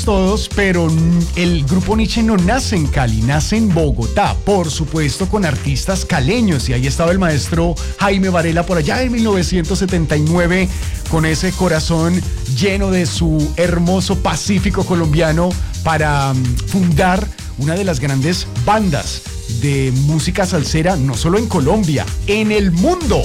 todos, pero el grupo Nietzsche no nace en Cali, nace en Bogotá, por supuesto con artistas caleños, y ahí estaba el maestro Jaime Varela por allá en 1979 con ese corazón lleno de su hermoso Pacífico colombiano para fundar una de las grandes bandas de música salsera, no solo en Colombia, en el mundo.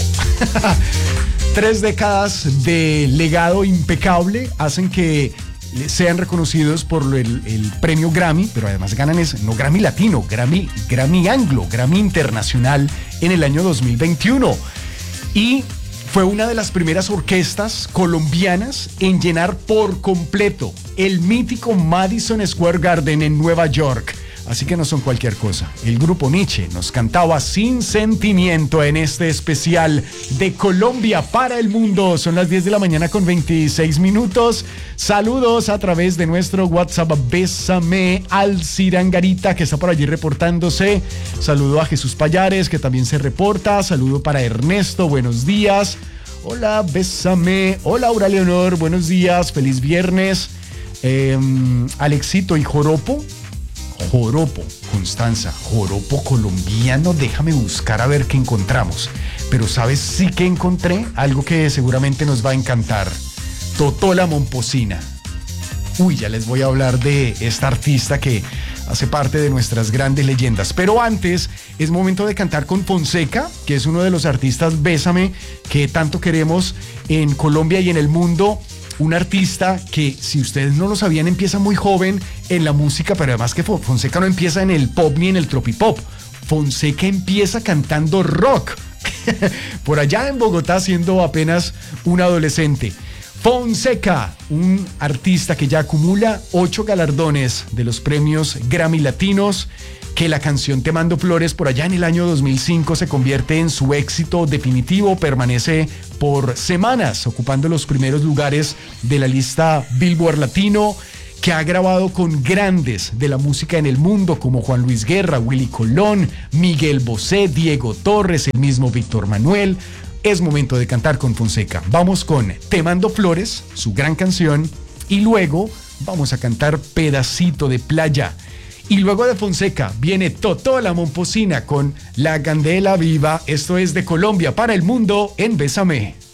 3 décadas de legado impecable hacen que sean reconocidos por el premio Grammy, pero además ganan no Grammy Latino, Grammy Anglo, Grammy Internacional en el año 2021. Y fue una de las primeras orquestas colombianas en llenar por completo el mítico Madison Square Garden en Nueva York. Así que no son cualquier cosa. El grupo Nietzsche nos cantaba Sin Sentimiento en este especial de Colombia para el mundo. Son las 10 de la mañana con 26 minutos. Saludos a través de nuestro WhatsApp. Bésame al Cirangarita, que está por allí reportándose. Saludo a Jesús Payares, que también se reporta. Saludo para Ernesto, buenos días. Hola, bésame. Hola, Aura Leonor, buenos días. Feliz viernes. Alexito y Joropo, Constanza, joropo colombiano, déjame buscar a ver qué encontramos. Pero ¿sabes sí que encontré? Algo que seguramente nos va a encantar. Totola Momposina. Uy, ya les voy a hablar de esta artista que hace parte de nuestras grandes leyendas. Pero antes, es momento de cantar con Fonseca, que es uno de los artistas Bésame que tanto queremos en Colombia y en el mundo. Un artista que, si ustedes no lo sabían, empieza muy joven en la música, pero además que Fonseca no empieza en el pop ni en el tropipop. Fonseca empieza cantando rock, por allá en Bogotá, siendo apenas un adolescente. Fonseca, un artista que ya acumula 8 galardones de los premios Grammy Latinos, que la canción Te Mando Flores por allá en el año 2005 se convierte en su éxito definitivo, permanece por semanas ocupando los primeros lugares de la lista Billboard Latino, que ha grabado con grandes de la música en el mundo como Juan Luis Guerra, Willy Colón, Miguel Bosé, Diego Torres, el mismo Víctor Manuel. Es momento de cantar con Fonseca. Vamos con Te Mando Flores, su gran canción, y luego vamos a cantar Pedacito de Playa. Y luego de Fonseca viene Totola Momposina con La Candela Viva. Esto es de Colombia para el mundo en Bésame.